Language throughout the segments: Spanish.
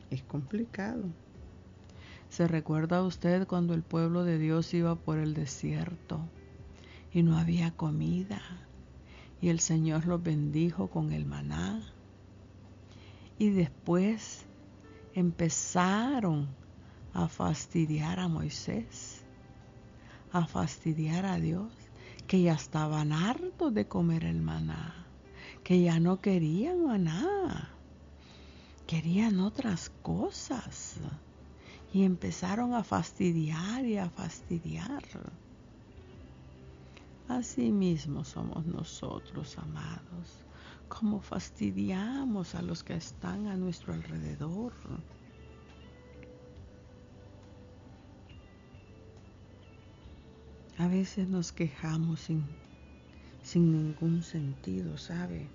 Es complicado. ¿Se recuerda usted cuando el pueblo de Dios iba por el desierto y no había comida y el Señor los bendijo con el maná? Y después empezaron a fastidiar a Moisés, a fastidiar a Dios, que ya estaban hartos de comer el maná, que ya no querían maná, querían otras cosas. Y empezaron a fastidiar y a fastidiar. Así mismo somos nosotros, amados, como fastidiamos a los que están a nuestro alrededor. A veces nos quejamos sin ningún sentido, ¿sabe?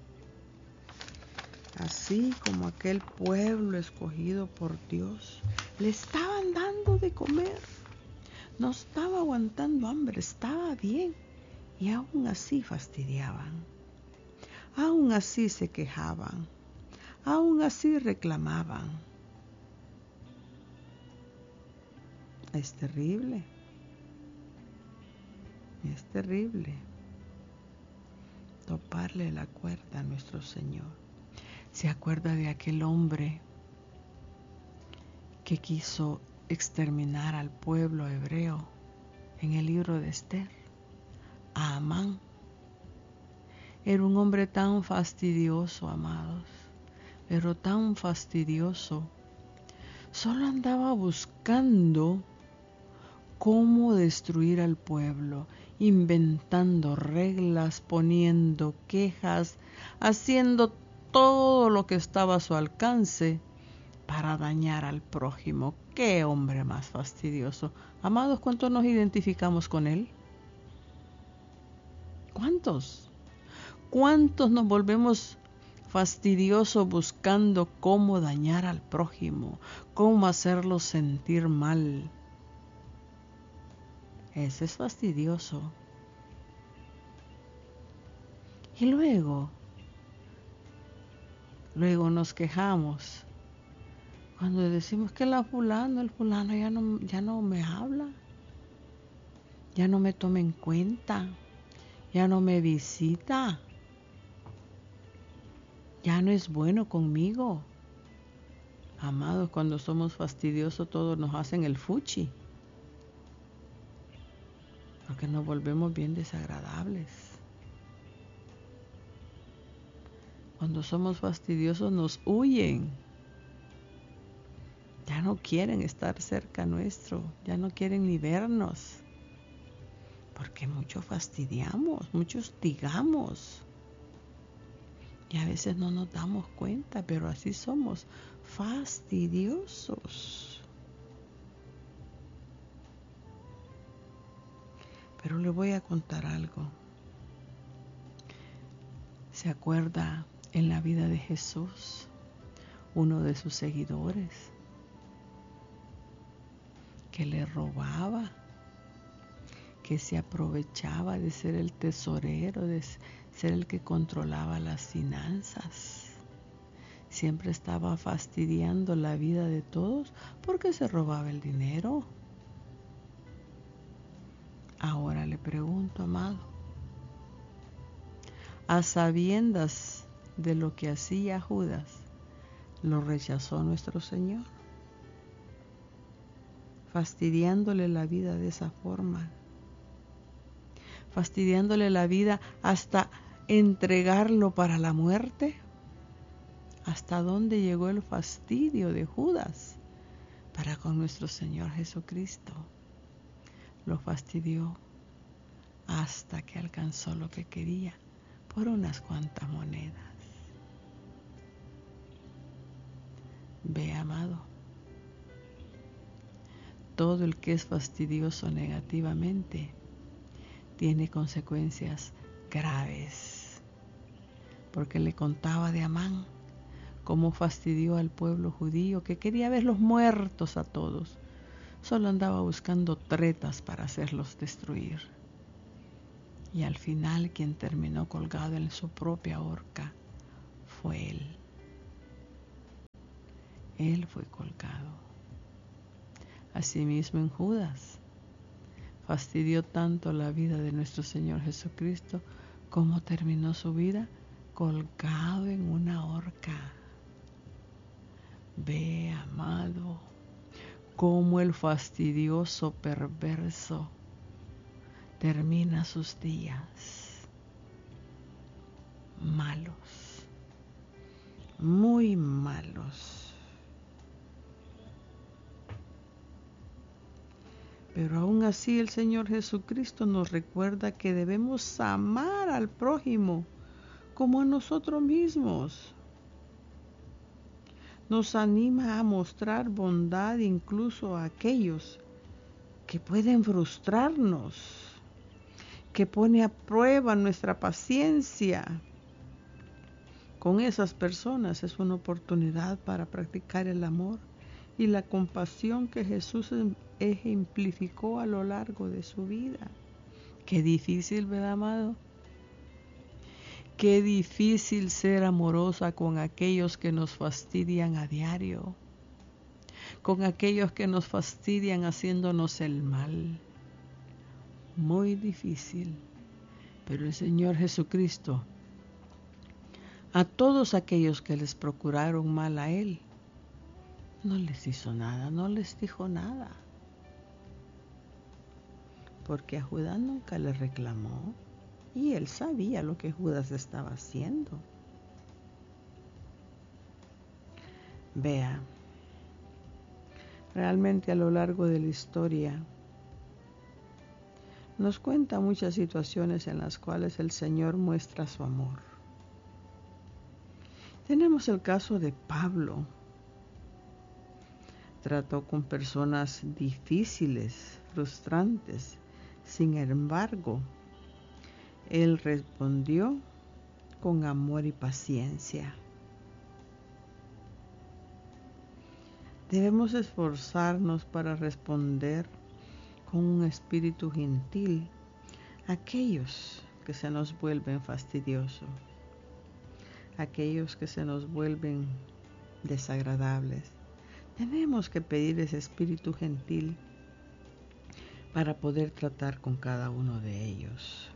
Así como aquel pueblo escogido por Dios, le estaban dando de comer. No estaba aguantando hambre, estaba bien. Y aún así fastidiaban. Aún así se quejaban. Aún así reclamaban. Es terrible. Es terrible toparle la cuerda a nuestro Señor. ¿Se acuerda de aquel hombre que quiso exterminar al pueblo hebreo en el libro de Esther? A Amán. Era un hombre tan fastidioso, amados, pero tan fastidioso. Solo andaba buscando cómo destruir al pueblo, inventando reglas, poniendo quejas, haciendo todo lo que estaba a su alcance para dañar al prójimo. ¡Qué hombre más fastidioso! Amados, ¿cuántos nos identificamos con él? ¿Cuántos? ¿Cuántos nos volvemos fastidiosos buscando cómo dañar al prójimo, cómo hacerlo sentir mal? Ese es fastidioso. Y luego nos quejamos cuando decimos que el fulano ya no me habla, ya no me toma en cuenta, ya no me visita, ya no es bueno conmigo. Amados, cuando somos fastidiosos todos nos hacen el fuchi, porque nos volvemos bien desagradables. Cuando somos fastidiosos nos huyen. Ya no quieren estar cerca nuestro, ya no quieren ni vernos. Porque mucho fastidiamos, mucho hostigamos. Y a veces no nos damos cuenta, pero así somos, fastidiosos. Pero le voy a contar algo. ¿Se acuerda en la vida de Jesús, uno de sus seguidores, que le robaba, que se aprovechaba de ser el tesorero, de ser el que controlaba las finanzas? Siempre estaba fastidiando la vida de todos porque se robaba el dinero. Ahora le pregunto, amado, a sabiendas de lo que hacía Judas, ¿lo rechazó nuestro Señor? Fastidiándole la vida de esa forma, fastidiándole la vida hasta entregarlo para la muerte. ¿Hasta dónde llegó el fastidio de Judas para con nuestro Señor Jesucristo? Lo fastidió hasta que alcanzó lo que quería por unas cuantas monedas. Ve, amado, todo el que es fastidioso negativamente tiene consecuencias graves. Porque le contaba de Amán, cómo fastidió al pueblo judío, que quería verlos muertos a todos. Solo andaba buscando tretas para hacerlos destruir. Y al final quien terminó colgado en su propia horca fue él. Él fue colgado. Asimismo en Judas, fastidió tanto la vida de nuestro Señor Jesucristo como terminó su vida colgado en una horca. Ve, amado, cómo el fastidioso perverso termina sus días malos, muy malos. Pero aún así el Señor Jesucristo nos recuerda que debemos amar al prójimo como a nosotros mismos. Nos anima a mostrar bondad incluso a aquellos que pueden frustrarnos, que pone a prueba nuestra paciencia. Con esas personas es una oportunidad para practicar el amor y la compasión que Jesús ejemplificó a lo largo de su vida. Qué difícil, ¿verdad, amado? Qué difícil ser amorosa con aquellos que nos fastidian a diario, con aquellos que nos fastidian haciéndonos el mal. Muy difícil. Pero el Señor Jesucristo, a todos aquellos que les procuraron mal a Él, no les hizo nada, no les dijo nada. Porque a Judas nunca le reclamó y él sabía lo que Judas estaba haciendo. Vea, realmente a lo largo de la historia nos cuenta muchas situaciones en las cuales el Señor muestra su amor. Tenemos el caso de Pablo. Trató con personas difíciles, frustrantes. Sin embargo, él respondió con amor y paciencia. Debemos esforzarnos para responder con un espíritu gentil a aquellos que se nos vuelven fastidiosos, aquellos que se nos vuelven desagradables. Tenemos que pedir ese espíritu gentil para poder tratar con cada uno de ellos.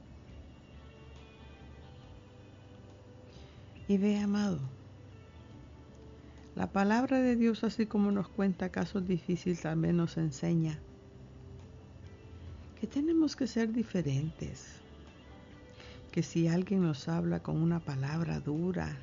Y ve, amado, la palabra de Dios, así como nos cuenta casos difíciles, también nos enseña que tenemos que ser diferentes. Que si alguien nos habla con una palabra dura,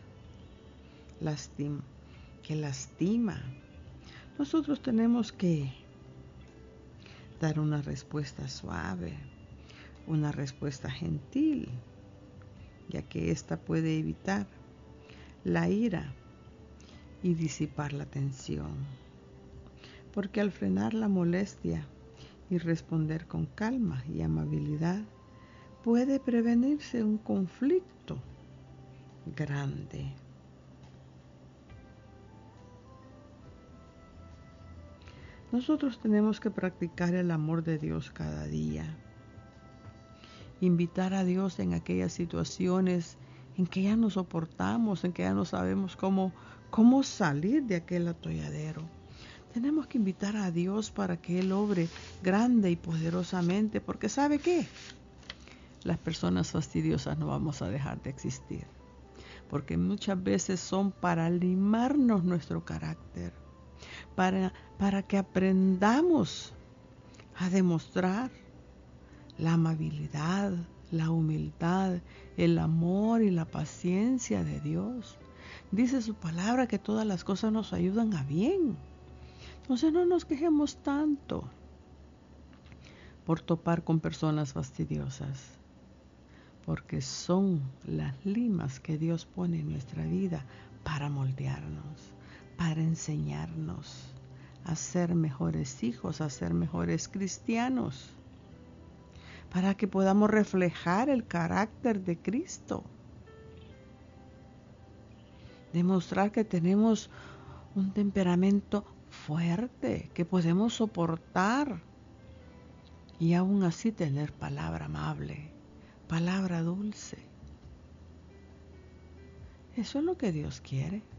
que lastima, nosotros tenemos que dar una respuesta suave, una respuesta gentil, ya que ésta puede evitar la ira y disipar la tensión. Porque al frenar la molestia y responder con calma y amabilidad, puede prevenirse un conflicto grande. Nosotros tenemos que practicar el amor de Dios cada día. Invitar a Dios en aquellas situaciones en que ya no soportamos, en que ya no sabemos cómo salir de aquel atolladero. Tenemos que invitar a Dios para que Él obre grande y poderosamente, porque ¿sabe qué? Las personas fastidiosas no vamos a dejar de existir, porque muchas veces son para limarnos nuestro carácter, para que aprendamos a demostrar la amabilidad, la humildad, el amor y la paciencia de Dios. Dice su palabra que todas las cosas nos ayudan a bien. Entonces no nos quejemos tanto por topar con personas fastidiosas, porque son las limas que Dios pone en nuestra vida para moldearnos, para enseñarnos a ser mejores hijos, a ser mejores cristianos, para que podamos reflejar el carácter de Cristo. Demostrar que tenemos un temperamento fuerte, que podemos soportar y aún así tener palabra amable, palabra dulce. Eso es lo que Dios quiere.